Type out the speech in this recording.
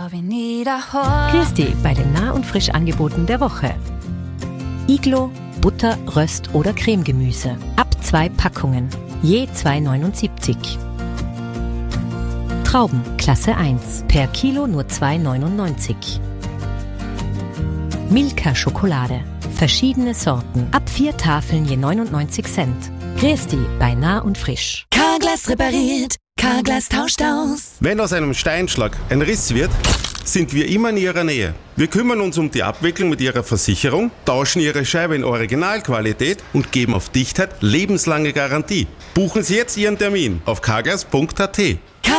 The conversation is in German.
Grüß dich bei den Nah- und Frischangeboten der Woche. Iglo, Butter, Röst oder Cremegemüse. Ab 2 Packungen, je 2,79. Trauben, Klasse 1, per Kilo nur 2,99. Milka Schokolade, verschiedene Sorten, ab 4 Tafeln je 99 Cent. Grüß dich bei Nah und Frisch. Carglass repariert, Carglass tauscht aus. Wenn aus einem Steinschlag ein Riss wird, sind wir immer in Ihrer Nähe. Wir kümmern uns um die Abwicklung mit Ihrer Versicherung, tauschen Ihre Scheibe in Originalqualität und geben auf Dichtheit lebenslange Garantie. Buchen Sie jetzt Ihren Termin auf carglass.at.